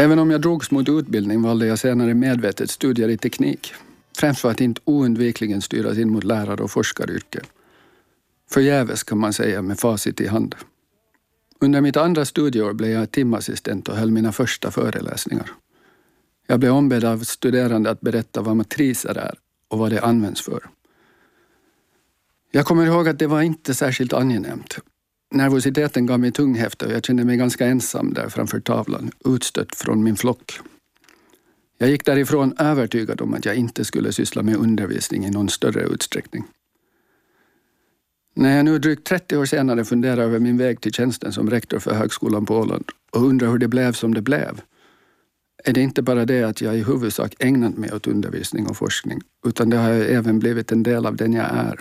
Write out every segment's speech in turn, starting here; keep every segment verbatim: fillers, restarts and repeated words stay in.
Även om jag drogs mot utbildning valde jag senare medvetet studier i teknik. Främst för att inte oundvikligen styras in mot lärare- och forskaryrke. Förgäves kan man säga med facit i hand. Under mitt andra studieår blev jag timassistent och höll mina första föreläsningar. Jag blev ombedd av studerande att berätta vad matriser är och vad det används för. Jag kommer ihåg att det var inte särskilt angenämt. Nervositeten gav mig tunghäfta och jag kände mig ganska ensam där framför tavlan, utstött från min flock. Jag gick därifrån övertygad om att jag inte skulle syssla med undervisning i någon större utsträckning. När jag nu drygt trettio år senare funderar över min väg till tjänsten som rektor för högskolan på Åland och undrar hur det blev som det blev, är det inte bara det att jag i huvudsak ägnat mig åt undervisning och forskning, utan det har även blivit en del av den jag är.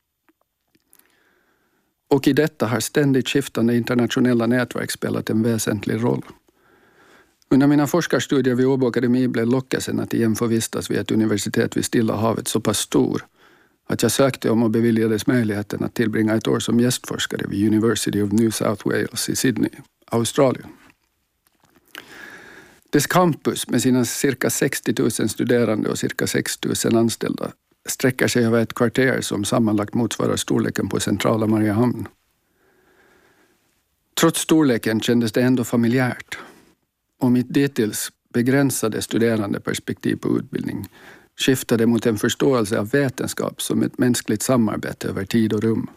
Och i detta har ständigt skiftande internationella nätverk spelat en väsentlig roll. Under mina forskarstudier vid Åbo Akademi blev lockelsen att igen få vistas vid ett universitet vid Stilla havet så pass stor att jag sökte om och beviljades möjligheten att tillbringa ett år som gästforskare vid University of New South Wales i Sydney, Australien. Dess campus med sina cirka sextio tusen studerande och cirka sex tusen anställda sträcker sig över ett kvarter som sammanlagt motsvarar storleken på centrala Mariehamn. Trots storleken kändes det ändå familjärt. Och mitt dittills begränsade studerande perspektiv på utbildning skiftade mot en förståelse av vetenskap som ett mänskligt samarbete över tid och rum.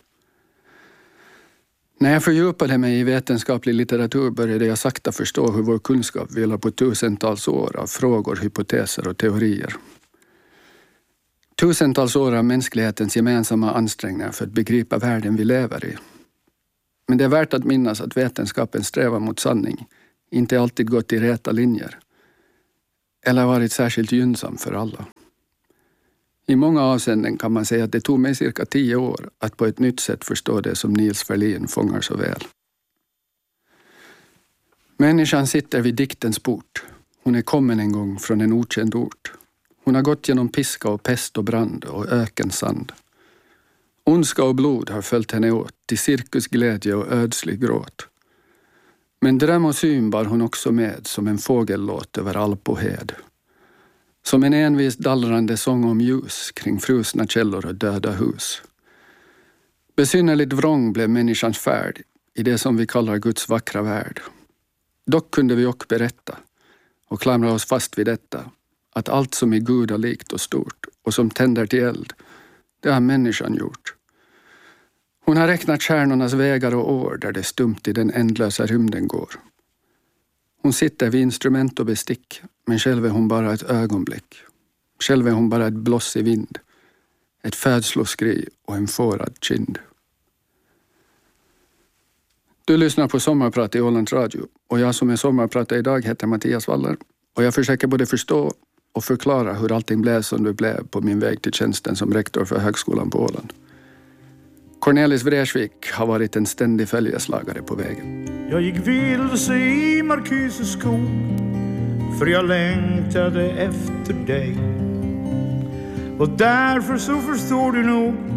När jag fördjupade mig i vetenskaplig litteratur började jag sakta förstå hur vår kunskap vilar på tusentals år av frågor, hypoteser och teorier. Tusentals år av mänsklighetens gemensamma ansträngningar för att begripa världen vi lever i. Men det är värt att minnas att vetenskapen strävar mot sanning inte alltid gått i räta linjer eller varit särskilt gynnsam för alla. I många avseenden kan man säga att det tog mig cirka tio år att på ett nytt sätt förstå det som Niels Ferlin fångar så väl. Människan sitter vid diktens port. Hon är kommen en gång från en okänd ort. Hon har gått genom piska och pest och brand och ökensand. Ondska och blod har följt henne åt till cirkusglädje och ödslig gråt. Men dröm och syn bar hon också med som en fågellåt över alp och hed. Som en envis dallrande sång om ljus kring frusna källor och döda hus. Besynnerligt vrång blev människans färd i det som vi kallar Guds vackra värld. Dock kunde vi också berätta och klamra oss fast vid detta, att allt som är gudalikt och stort och som tänder till eld, det har människan gjort. Hon har räknat stjärnornas vägar och år där det stumt i den ändlösa rymden går. Hon sitter vid instrument och bestick, men själv är hon bara ett ögonblick. Själv är hon bara ett bloss i vind, ett födsloskri och en fårad kind. Du lyssnar på Sommarprat i Ålands Radio och jag som är sommarpratare idag heter Mattias Waller och jag försöker både förstå och förklara hur allting blev som det blev på min väg till tjänsten som rektor för högskolan på Åland. Cornelis Vreeswijk har varit en ständig följeslagare på vägen. Jag gick vilse i Markyses skog, för jag längtade efter dig. Och därför så förstår du nog